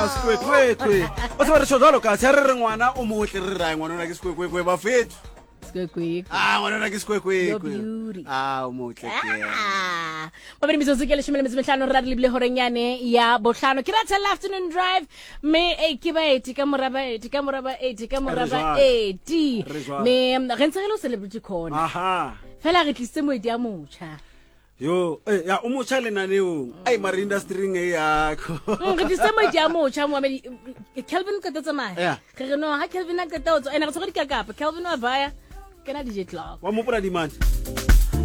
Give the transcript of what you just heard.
Squekwekwe. O se ba re tsholo ka se re ngwana o motle re ra ngwana na ke Squekwekwe ba fethu. Squekwekwe. Ngwana na ke Squekwekwe. Your beauty. O motle ke. Ba bere mitso ke le 15 ra le horenyane ya bohlano ke ratha afternoon drive me ke ba eti ka moraba 80 me re ntse re lo celebrity corner Aha. fela re tlise moedi ya motsha Yo, ya o motsha le naneo. Ai mari industry nge yakho. re tlise moedi ya motsha Mohammed Kelvin ka tsamaya re no ha Kelvin a ka totso ena re tsho di ka kapa Kelvin wa vaya kana DJ Clark Wa mo pula demand.